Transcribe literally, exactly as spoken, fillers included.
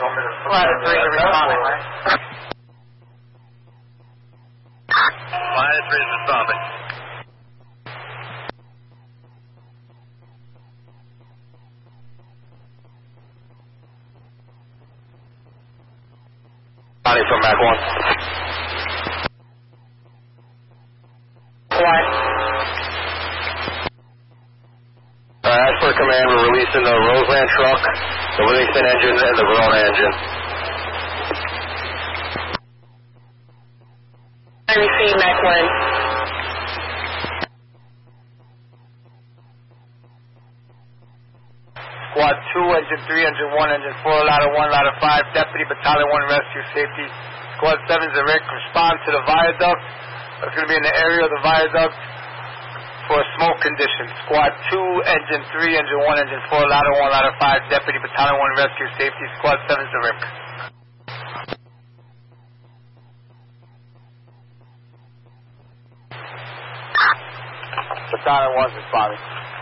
Ladder three is responding, right? Ladder three is responding. Body from Mac one. One. Uh, as per command, we're releasing the Roseland truck, the Livingston engine, and the Verona engine. I receive Mac one. Squad two, engine three, engine one, engine four, ladder one, ladder five, deputy battalion one, rescue safety. Squad seven, Zarek, respond to the viaduct. It's going to be in the area of the viaduct for a smoke condition. Squad two, engine three, engine one, engine four, ladder one, ladder five, deputy battalion one, rescue safety. Squad seven, Zarek. Battalion one responding.